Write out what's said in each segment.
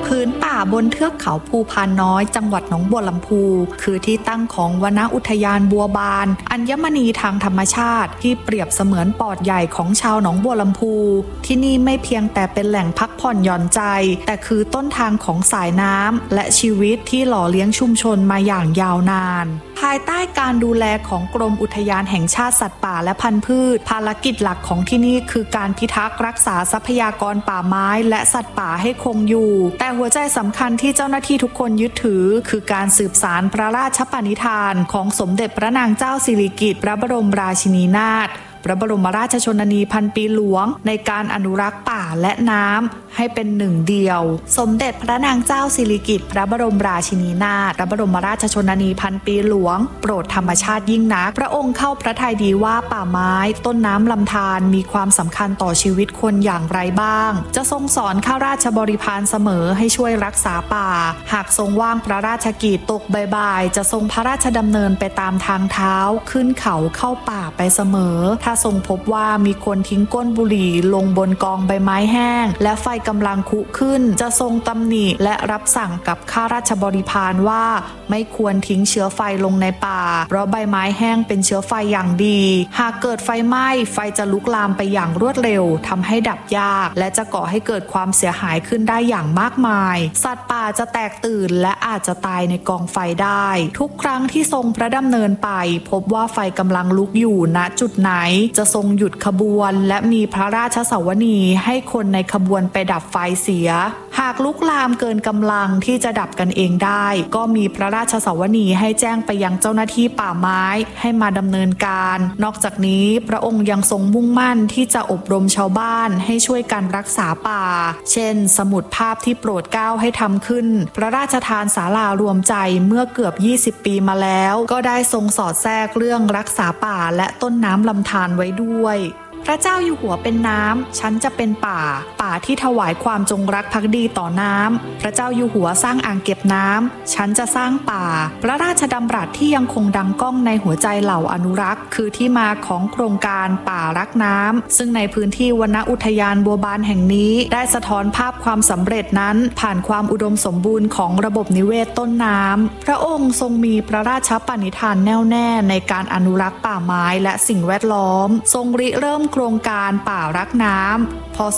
พื้นป่าบนเทือกเขาภูพานน้อยจังหวัดหนองบัวลำพูคือที่ตั้งของวนอุทยานบัวบานอัญมณีทางธรรมชาติที่เปรียบเสมือนปอดใหญ่ของชาวหนองบัวลำพูที่นี่ไม่เพียงแต่เป็นแหล่งพักผ่อนหย่อนใจแต่คือต้นทางของสายน้ำและชีวิตที่หล่อเลี้ยงชุมชนมาอย่างยาวนานภายใต้การดูแลของกรมอุทยานแห่งชาติสัตว์ป่าและพันธุ์พืชภารกิจหลักของที่นี่คือการพิทักษ์รักษาทรัพยากรป่าไม้และสัตว์ป่าให้คงอยู่แต่หัวใจสำคัญที่เจ้าหน้าที่ทุกคนยึดถือคือการสืบสานพระราชปณิธานของสมเด็จพระนางเจ้าสิริกิติ์พระบรมราชินีนาถพระบรมราชชนนีพันปีหลวงในการอนุรักษ์ป่าและน้ำให้เป็นหนึ่งเดียวสมเด็จพระนางเจ้าสิริกิติ์พระบรมราชินีนาถพระบรมราชชนนีพันปีหลวงโปรดธรรมชาติยิ่งนักพระองค์เข้าพระทัยดีว่าป่าไม้ต้นน้ำลำธารมีความสำคัญต่อชีวิตคนอย่างไรบ้างจะทรงสอนข้าราชบริพารเสมอให้ช่วยรักษาป่าหากทรงว่างพระราชกิจตกบ่ายๆจะทรงพระราชดำเนินไปตามทางเท้าขึ้นเขาเข้าป่าไปเสมอถ้าทรงพบว่ามีคนทิ้งก้นบุหรี่ลงบนกองใบไม้แห้งและไฟกำลังคุขึ้นจะทรงตำหนิและรับสั่งกับข้าราชบริพารว่าไม่ควรทิ้งเชื้อไฟลงในป่าเพราะใบไม้แห้งเป็นเชื้อไฟอย่างดีหากเกิดไฟไหม้ไฟจะลุกลามไปอย่างรวดเร็วทำให้ดับยากและจะก่อให้เกิดความเสียหายขึ้นได้อย่างมากมายสัตว์ป่าจะแตกตื่นและอาจจะตายในกองไฟได้ทุกครั้งที่ทรงพระดำเนินไปพบว่าไฟกำลังลุกอยู่ณจุดไหนจะทรงหยุดขบวนและมีพระราชสวนีให้คนในขบวนไปดับไฟเสียหากลุกลามเกินกำลังที่จะดับกันเองได้ก็มีพระราชสวนีให้แจ้งไปยังเจ้าหน้าที่ป่าไม้ให้มาดำเนินการนอกจากนี้พระองค์ยังทรงมุ่งมั่นที่จะอบรมชาวบ้านให้ช่วยกันรักษาป่าเช่นสมุดภาพที่โปรดเกล้าให้ทำขึ้นพระราชทานศาลารวมใจเมื่อเกือบ20 ปีมาแล้วก็ได้ทรงสอดแทรกเรื่องรักษาป่าและต้นน้ำลำธารไว้ด้วยพระเจ้าอยู่หัวเป็นน้ำฉันจะเป็นป่าที่ถวายความจงรักภักดีต่อน้ำพระเจ้าอยู่หัวสร้างอ่างเก็บน้ำฉันจะสร้างป่าพระราชดำรัสที่ยังคงดังก้องในหัวใจเหล่าอนุรักษ์คือที่มาของโครงการป่ารักน้ำซึ่งในพื้นที่วนอุทยานบัวบานแห่งนี้ได้สะท้อนภาพความสำเร็จนั้นผ่านความอุดมสมบูรณ์ของระบบนิเวศต้นน้ำพระองค์ทรงมีพระราชปณิธานแน่วแน่ในการอนุรักษ์ป่าไม้และสิ่งแวดล้อมทรงริเริ่มโครงการป่ารักน้ำพ.ศ.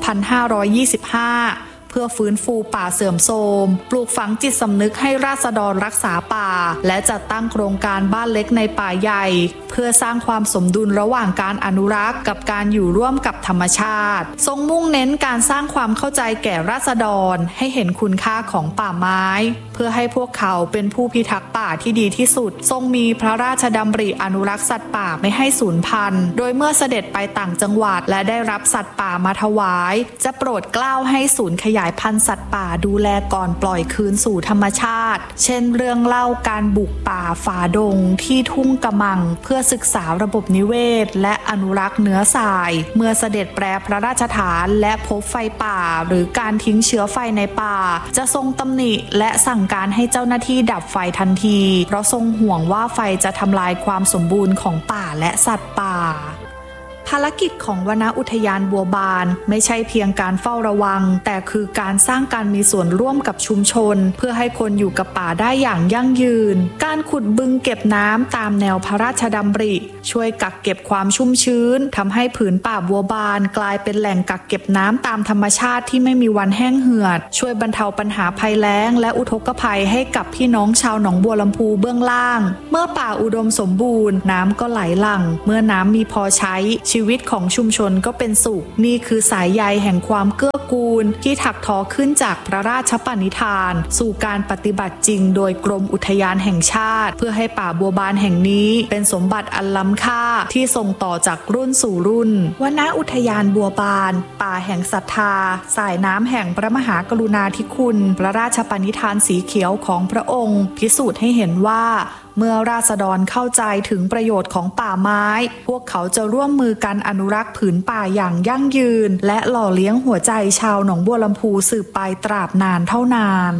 2525เพื่อฟื้นฟูป่าเสื่อมโทรมปลูกฝังจิตสำนึกให้ราษฎรรักษาป่าและจัดตั้งโครงการบ้านเล็กในป่าใหญ่เพื่อสร้างความสมดุลระหว่างการอนุรักษ์กับการอยู่ร่วมกับธรรมชาติทรงมุ่งเน้นการสร้างความเข้าใจแก่ราษฎรให้เห็นคุณค่าของป่าไม้เพื่อให้พวกเขาเป็นผู้พิทักษ์ป่าที่ดีที่สุดทรงมีพระราชดำริอนุรักษ์สัตว์ป่าไม่ให้สูญพันธุ์โดยเมื่อเสด็จไปต่างจังหวัดและได้รับสัตว์ป่ามาถวายจะโปรดเกล้าให้ศูนย์ขยายพันธุ์สัตว์ป่าดูแลก่อนปล่อยคืนสู่ธรรมชาติเช่นเรื่องเล่าการบุกป่าฝ่าดงที่ทุ่งกะมังเพื่อศึกษาระบบนิเวศและอนุรักษ์เนื้อทรายเมื่อเสด็จแปรพระราชฐานและพบไฟป่าหรือการทิ้งเชื้อไฟในป่าจะทรงตำหนิและสั่งการให้เจ้าหน้าที่ดับไฟทันทีเพราะทรงห่วงว่าไฟจะทำลายความสมบูรณ์ของป่าและสัตว์ป่าภารกิจของวนอุทยานบัวบานไม่ใช่เพียงการเฝ้าระวังแต่คือการสร้างการมีส่วนร่วมกับชุมชนเพื่อให้คนอยู่กับป่าได้อย่างยั่งยืนการขุดบึงเก็บน้ำตามแนวพระราชดำริช่วยกักเก็บความชุ่มชื้นทำให้ผืนป่าบัวบานกลายเป็นแหล่งกักเก็บน้ำตามธรรมชาติที่ไม่มีวันแห้งเหือดช่วยบรรเทาปัญหาภัยแล้งและอุทกภัยให้กับพี่น้องชาวหนองบัวลำพูเบื้องล่างเมื่อป่าอุดมสมบูรณ์น้ำก็ไหลหลั่งเมื่อน้ำมีพอใช้ชีวิตของชุมชนก็เป็นสุขนี่คือสายใยแห่งความเกื้อกูลที่ถักทอขึ้นจากพระราชปณิธานสู่การปฏิบัติจริงโดยกรมอุทยานแห่งชาติเพื่อให้ป่าบัวบานแห่งนี้เป็นสมบัติอันล้ำค่าที่ส่งต่อจากรุ่นสู่รุ่นวนอุทยานบัวบานป่าแห่งศรัทธาสายน้ำแห่งพระมหากรุณาธิคุณพระราชปณิธานสีเขียวของพระองค์พิสูจน์ให้เห็นว่าเมื่อราษฎรเข้าใจถึงประโยชน์ของป่าไม้พวกเขาจะร่วมมือกันอนุรักษ์ผืนป่าอย่างยั่งยืนและหล่อเลี้ยงหัวใจชาวหนองบัวลำพูสืบไปตราบนานเท่านาน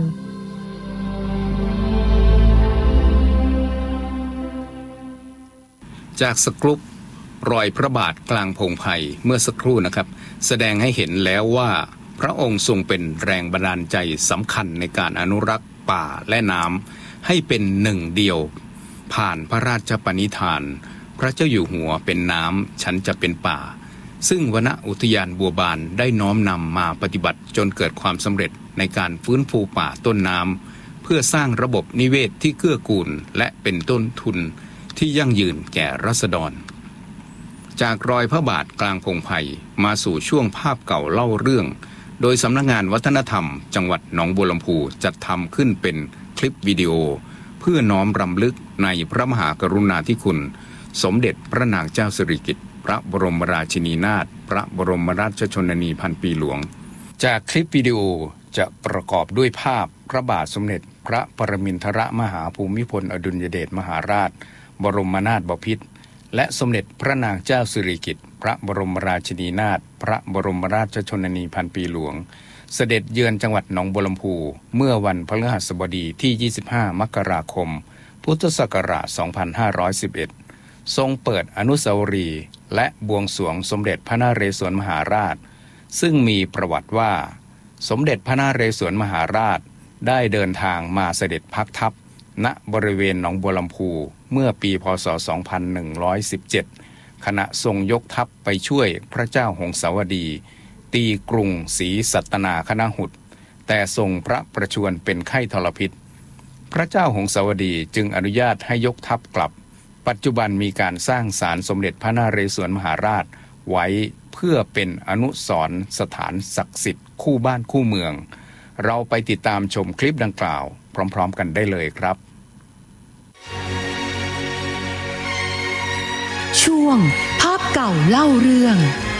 จากสกรุปรอยพระบาทกลางพงไพรเมื่อสักครู่นะครับแสดงให้เห็นแล้วว่าพพระองค์ทรงเป็นแรงบันดาลใจสำคัญในการอนุรักษ์ป่าและน้ำให้เป็นหนึ่งเดียวผ่านพระราชปณิธานพระเจ้าอยู่หัวเป็นน้ำฉันจะเป็นป่าซึ่งวนอุทยานบัวบานได้น้อมนำมาปฏิบัติจนเกิดความสำเร็จในการฟื้นฟูป่าต้นน้ำเพื่อสร้างระบบนิเวศที่เกื้อกูลและเป็นต้นทุนที่ยั่งยืนแก่ราษฎรจากรอยพระบาทกลางพงไผ่มาสู่ช่วงภาพเก่าเล่าเรื่องโดยสำนักงานวัฒนธรรมจังหวัดหนองบัวลำพูจัดทำขึ้นเป็นคลิปวิดีโอเพื่อน้อมรำลึกในพระมหากรุณาธิคุณสมเด็จพระนางเจ้าสิริกิติ์พระบรมราชินีนาถพระบรมราชชนนีพันปีหลวงจากคลิปวิดีโอจะประกอบด้วยภาพพระบาทสมเด็จพระปรมินทรมหาภูมิพลอดุลยเดชมหาราชบรมนาถบพิตรและสมเด็จพระนางเจ้าสิริกิติ์พระบรมราชินีนาถพระบรมราชชนนีพันปีหลวงเสด็จเยือนจังหวัดหนองบัวลำพูเมื่อวันพฤหัสบดีที่25มกราคมพุทธศักราช2511ทรงเปิดอนุสาวรีย์และบวงสรวงสมเด็จพระนเรศวรมหาราชซึ่งมีประวัติว่าสมเด็จพระนเรศวรมหาราชได้เดินทางมาเสด็จพักทัพณบริเวณหนองบัวลำพูเมื่อปีพ.ศ. 2117ขณะทรงยกทัพไปช่วยพระเจ้าหงสาวดีตีกรุงศรีสัตนาคณหุตแต่ทรงพระประชวรเป็นไข้ทรพิษพระเจ้าหงสาวดีจึงอนุญาตให้ยกทัพกลับปัจจุบันมีการสร้างศาลสมเด็จพระนเรศวรมหาราชไว้เพื่อเป็นอนุสรณ์สถานศักดิ์สิทธิ์คู่บ้านคู่เมืองเราไปติดตามชมคลิปดังกล่าวพร้อมๆกันได้เลยครับช่วงภาพเก่าเล่าเรื่อง